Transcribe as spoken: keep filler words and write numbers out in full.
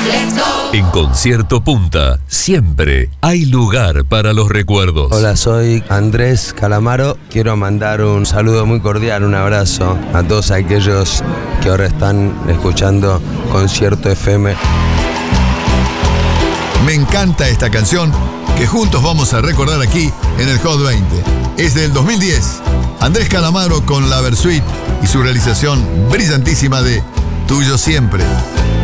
En Concierto Punta, siempre hay lugar para los recuerdos. Hola, soy Andrés Calamaro. Quiero mandar un saludo muy cordial, un abrazo a todos aquellos que ahora están escuchando Concierto F M. Me encanta esta canción que juntos vamos a recordar aquí en el Hot veinte. Es del dos mil diez. Andrés Calamaro con la Versuit y su realización brillantísima de Tuyo Siempre.